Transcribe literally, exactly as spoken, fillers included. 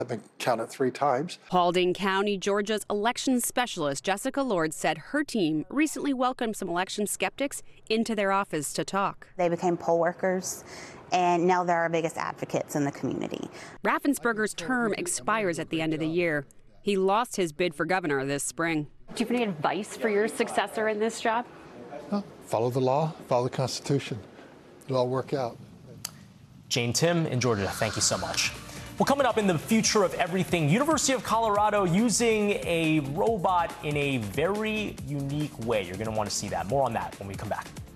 I've been counted three times. Paulding County, Georgia's election specialist Jessica Lord said her team recently welcomed some election skeptics into their office to talk. They became poll workers, and now they're our biggest advocates in the community. Raffensperger's term expires at the end of the year. He lost his bid for governor this spring. Do you have any advice for your successor in this job? Well, follow the law, follow the Constitution. It'll all work out. Jane Tim in Georgia, thank you so much. Well, coming up in the future of everything, University of Colorado using a robot in a very unique way. You're going to want to see that. More on that when we come back.